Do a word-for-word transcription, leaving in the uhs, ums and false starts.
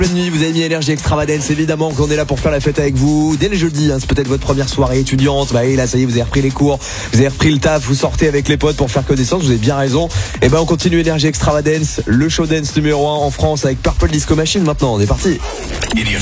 Pleine nuit, vous avez mis Énergie Extravagance, évidemment qu'on est là pour faire la fête avec vous. Dès le jeudi, hein, c'est peut-être votre première soirée étudiante. Bah et là, ça y est, vous avez repris les cours, vous avez repris le taf, vous sortez avec les potes pour faire connaissance. Vous avez bien raison. Et ben, on continue Énergie Extravagance, le show dance numéro un en France avec Purple Disco Machine. Maintenant, on est parti.